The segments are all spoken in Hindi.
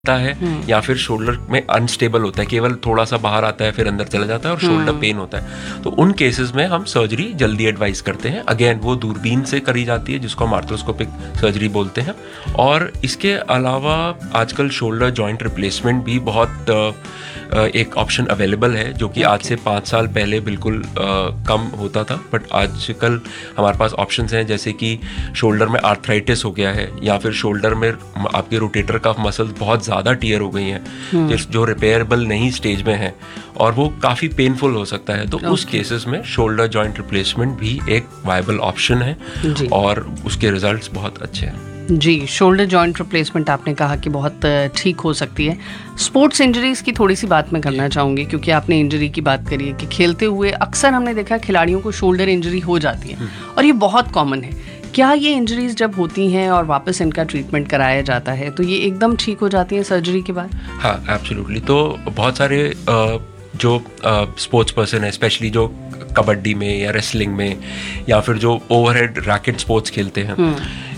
है या फिर शोल्डर में अनस्टेबल होता है, केवल थोड़ा सा बाहर आता है फिर अंदर चला जाता है और शोल्डर पेन होता है, तो उन केसेस में हम सर्जरी जल्दी एडवाइस करते हैं। अगेन वो दूरबीन से करी जाती है जिसको हम आर्थ्रोस्कोपिक सर्जरी बोलते हैं। और इसके अलावा आजकल शोल्डर जॉइंट रिप्लेसमेंट भी बहुत एक ऑप्शन अवेलेबल है, जो कि आज से 5 साल पहले बिल्कुल कम होता था, बट आजकल हमारे पास ऑप्शंस हैं, जैसे कि शोल्डर में आर्थराइटिस हो गया है या फिर शोल्डर में आपके रोटेटर कफ मसल्स बहुत ज़्यादा टीयर हो गई हैं जो रिपेयरेबल नहीं स्टेज में है और वो काफ़ी पेनफुल हो सकता है, तो उस केसेस में शोल्डर जॉइंट रिप्लेसमेंट भी एक वायबल ऑप्शन है और उसके रिजल्ट्स बहुत अच्छे हैं। जी, शोल्डर जॉइंट रिप्लेसमेंट आपने कहा कि बहुत ठीक हो सकती है। स्पोर्ट्स इंजरीज की थोड़ी सी बात मैं करना चाहूँगी, क्योंकि आपने इंजरी की बात करी है कि खेलते हुए अक्सर हमने देखा खिलाड़ियों को शोल्डर इंजरी हो जाती है और ये बहुत कॉमन है। क्या ये इंजरीज जब होती हैं और वापस इनका ट्रीटमेंट कराया जाता है तो ये एकदम ठीक हो जाती हैं सर्जरी के बाद? हाँ, एब्सोल्युटली। तो बहुत सारे जो स्पोर्ट्स पर्सन है, स्पेशली जो कबड्डी में या रेसलिंग में या फिर जो ओवरहेड रैकेट स्पोर्ट्स खेलते हैं,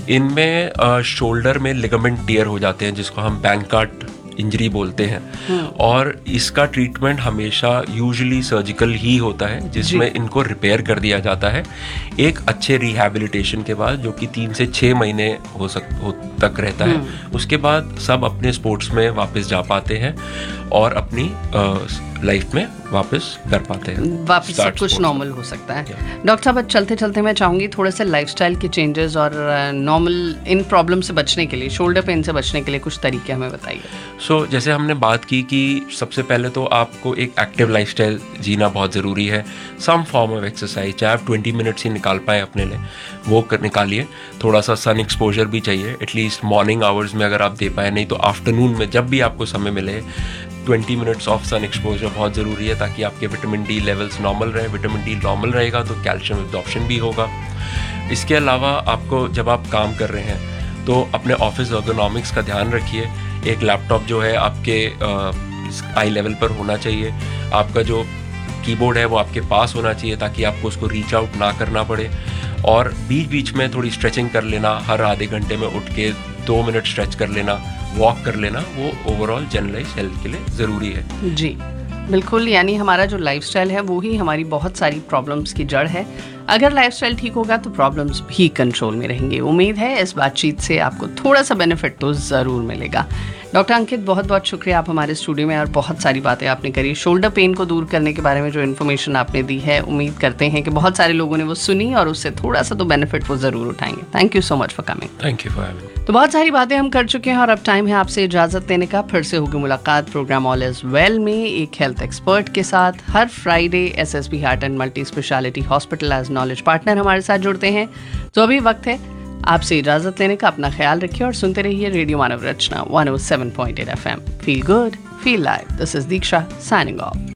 इनमें शोल्डर में लिगामेंट टियर हो जाते हैं जिसको हम बैंकार्ट इंजरी बोलते हैं और इसका ट्रीटमेंट हमेशा यूजुअली सर्जिकल ही होता है, जिसमें इनको रिपेयर कर दिया जाता है एक अच्छे रिहैबिलिटेशन के बाद, जो कि 3 से 6 महीने तक रहता है। उसके बाद सब अपने स्पोर्ट्स में वापस जा पाते हैं और अपनी लाइफ में वापस कर पाते हैं, वापस सब कुछ नॉर्मल हो सकता है। डॉक्टर साहब, चलते चलते मैं चाहूँगी थोड़ा सा लाइफस्टाइल के चेंजेस और नॉर्मल इन प्रॉब्लम से बचने के लिए, शोल्डर पेन से बचने के लिए कुछ तरीके हमें बताइए। सो जैसे हमने बात की कि सबसे पहले तो आपको एक एक्टिव लाइफस्टाइल जीना बहुत ज़रूरी है। सम फॉर्म ऑफ एक्सरसाइज, चाहे आप 20 मिनट्स ही निकाल पाए अपने लिए, वो निकालिए। थोड़ा सा सन एक्सपोजर भी चाहिए, एटलीस्ट मॉर्निंग आवर्स में अगर आप दे पाए, नहीं तो आफ्टरनून में जब भी आपको समय मिले 20 मिनट्स ऑफ सन एक्सपोजर बहुत ज़रूरी है, ताकि आपके विटामिन डी लेवल्स नॉर्मल रहे। विटामिन डी नॉर्मल रहेगा तो कैल्शियम एब्जॉर्प्शन भी होगा। इसके अलावा आपको जब आप काम कर रहे हैं तो अपने ऑफिस एर्गोनॉमिक्स का ध्यान रखिए। एक लैपटॉप जो है आपके आई लेवल पर होना चाहिए, आपका जो कीबोर्ड है वो आपके पास होना चाहिए ताकि आपको उसको रीच आउट ना करना पड़े, और बीच बीच में थोड़ी स्ट्रेचिंग कर लेना, हर आधे घंटे में उठ के 2 मिनट स्ट्रेच कर लेना, वॉक कर लेना, वो ओवरऑल जनरलाइज हेल्थ के लिए ज़रूरी है। जी बिल्कुल, यानी हमारा जो लाइफस्टाइल है वो ही हमारी बहुत सारी प्रॉब्लम्स की जड़ है। अगर लाइफस्टाइल ठीक होगा तो प्रॉब्लम्स भी कंट्रोल में रहेंगे। उम्मीद है इस बातचीत से आपको थोड़ा सा बेनिफिट तो ज़रूर मिलेगा। डॉक्टर अंकित, बहुत बहुत शुक्रिया, आप हमारे स्टूडियो में और बहुत सारी बातें आपने करी। शोल्डर पेन को दूर करने के बारे में जो इन्फॉर्मेशन आपने दी है, उम्मीद करते हैं कि बहुत सारे लोगों ने वो सुनी और उससे थोड़ा सा तो बेनिफिट वो ज़रूर उठाएंगे। Thank you so much for coming. Thank you for having. तो बहुत सारी बातें हम कर चुके हैं और अब टाइम है आपसे इजाज़त लेने का। फिर से होगी मुलाकात प्रोग्राम ऑल इज वेल में एक हेल्थ एक्सपर्ट के साथ। हर Friday SSB heart and multi speciality hospital as knowledge partner हमारे साथ जुड़ते हैं। तो अभी वक्त है आपसे इजाज़त लेने का। अपना ख्याल रखिए और सुनते रहिए radio Manav Rachna 107.8 FM। Feel good, feel live. This is Diksha signing off.